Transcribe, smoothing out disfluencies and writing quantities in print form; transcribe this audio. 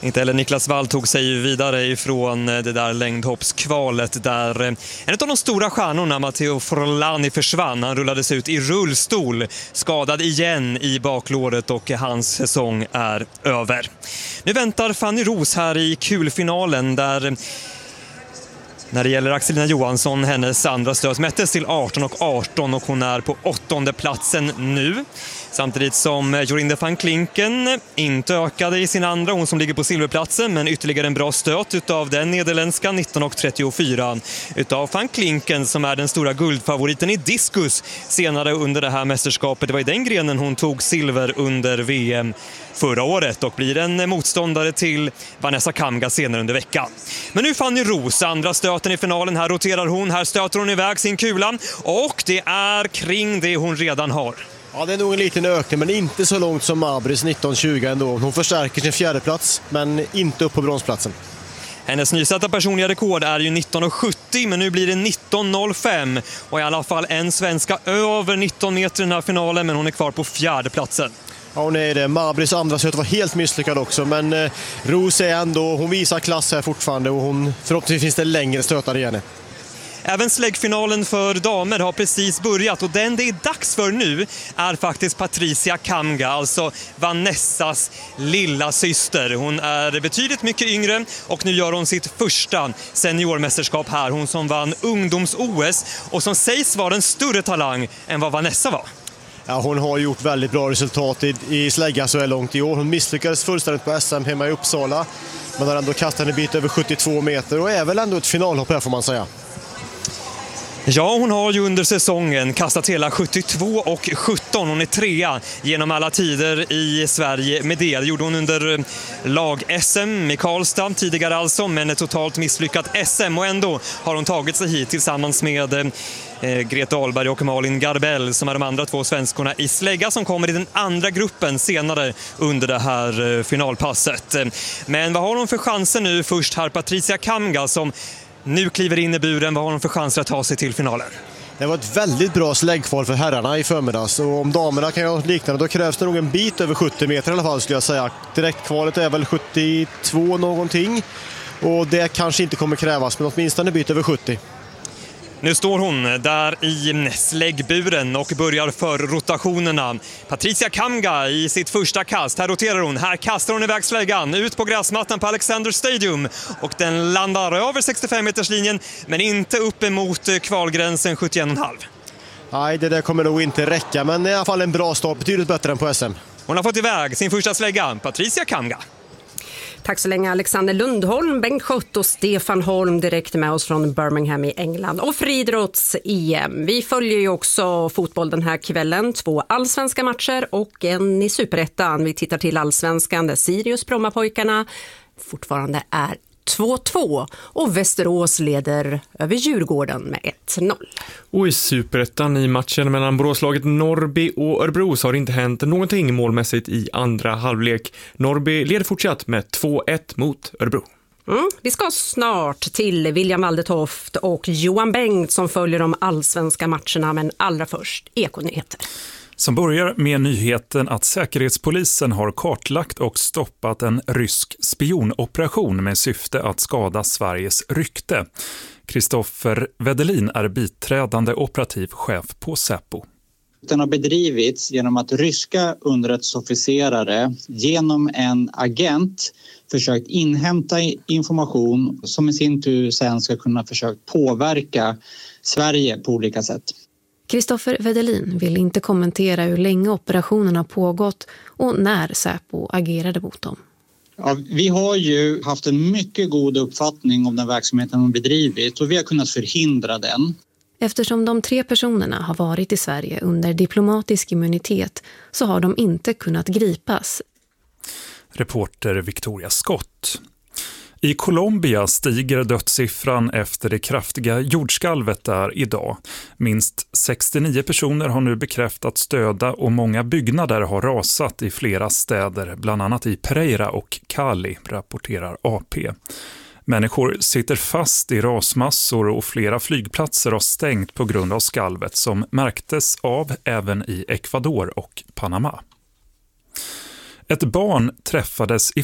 Inte heller Niklas Wall tog sig vidare ifrån det där längdhoppskvalet där en av de stora stjärnorna, Matteo Forlani, försvann. Han rullades ut i rullstol, skadad igen i baklåret, och hans säsong är över. Nu väntar Fanny Roos här i kulfinalen där, när det gäller Axelina Johansson, hennes andra stöt mättes till 18,18 och hon är på 8:e platsen nu. Samtidigt som Jorinde van Klinken inte ökade i sin andra, hon som ligger på silverplatsen, men ytterligare en bra stöt utav den nederländska 19,34 utav van Klinken, som är den stora guldfavoriten i diskus senare under det här mästerskapet. Det var i den grenen hon tog silver under VM förra året och blir en motståndare till Vanessa Kamga senare under veckan. Men nu Fanny Roos, andra stöten i finalen. Här roterar hon, här stöter hon iväg sin kula och det är kring det hon redan har. Ja, det är nog en liten ökning, men inte så långt som Mabris 1920 ändå. Hon förstärker sin fjärde plats, men inte upp på bronsplatsen. Hennes nysatta personliga rekord är ju 19,70, men nu blir det 19,05 och i alla fall en svenska över 19 meter i den här finalen, men hon är kvar på fjärde platsen. Ja, hon är det. Mabris andra stöt var helt misslyckad också, men Roos är ändå, hon visar klass här fortfarande och förhoppningsvis finns det längre stötar igen. Även släggfinalen för damer har precis börjat och den det är dags för nu är faktiskt Patricia Kamga, alltså Vanessas lilla syster. Hon är betydligt mycket yngre och nu gör hon sitt första seniormästerskap här. Hon som vann ungdoms-OS och som sägs vara en större talang än vad Vanessa var. Ja, hon har gjort väldigt bra resultat i slägga så här långt i år. Hon misslyckades fullständigt på SM hemma i Uppsala, men har ändå kastat en bit över 72 meter och är väl ändå ett finalhopp här, får man säga. Ja, hon har ju under säsongen kastat hela 72,17. Hon är trea genom alla tider i Sverige med det. Det gjorde hon under lag-SM i Karlstad tidigare alltså, men ett totalt misslyckat SM. Och ändå har hon tagit sig hit tillsammans med Greta Ahlberg och Malin Garbell, som är de andra två svenskorna i slägga som kommer i den andra gruppen senare under det här finalpasset. Men vad har hon för chanser nu? Först här Patricia Kamga som nu kliver in i buren. Vad har de för chanser att ta sig till finalen? Det var ett väldigt bra släggkval för herrarna i förmiddags. Och om damerna kan göra något liknande, då krävs det nog en bit över 70 meter i alla fall, skulle jag säga. Direktkvalet är väl 72 någonting. Och det kanske inte kommer krävas, men åtminstone en bit över 70. Nu står hon där i släggburen och börjar för rotationerna. Patricia Kamga i sitt första kast. Här roterar hon. Här kastar hon iväg släggan ut på gräsmattan på Alexander Stadium. Och den landar över 65-meterslinjen, men inte upp emot kvalgränsen 71,5. Nej, det där kommer nog inte räcka, men i alla fall en bra start. Betydligt bättre än på SM. Hon har fått iväg sin första slägga. Patricia Kamga. Tack så länge Alexander Lundholm, Bengt Schött och Stefan Holm direkt med oss från Birmingham i England. Och friidrotts-EM. Vi följer ju också fotboll den här kvällen. 2 allsvenska matcher och en i Superettan. Vi tittar till allsvenskan där Sirius Brommapojkarna fortfarande är 2-2 och Västerås leder över Djurgården med 1-0. Och i Superettan i matchen mellan Boråslaget Norrby och Örebro så har det inte hänt någonting målmässigt i andra halvlek. Norrby leder fortsatt med 2-1 mot Örebro. Vi ska snart till William Waldetoft och Johan Bengt som följer de allsvenska matcherna, men allra först Ekonyheter. Som börjar med nyheten att Säkerhetspolisen har kartlagt och stoppat en rysk spionoperation med syfte att skada Sveriges rykte. Kristoffer Vedelin är biträdande operativ chef på Säpo. Den har bedrivits genom att ryska underrättelseofficerare genom en agent försökt inhämta information som i sin tur sen ska kunna försöka påverka Sverige på olika sätt. Kristoffer Vedelin vill inte kommentera hur länge operationen har pågått och när Säpo agerade mot dem. Ja, vi har ju haft en mycket god uppfattning om den verksamheten de bedrivit och vi har kunnat förhindra den. Eftersom de 3 personerna har varit i Sverige under diplomatisk immunitet så har de inte kunnat gripas. Reporter Victoria Scott. I Colombia stiger dödssiffran efter det kraftiga jordskalvet där idag. Minst 69 personer har nu bekräftats döda och många byggnader har rasat i flera städer, bland annat i Pereira och Cali, rapporterar AP. Människor sitter fast i rasmassor och flera flygplatser har stängt på grund av skalvet som märktes av även i Ecuador och Panama. Ett barn träffades i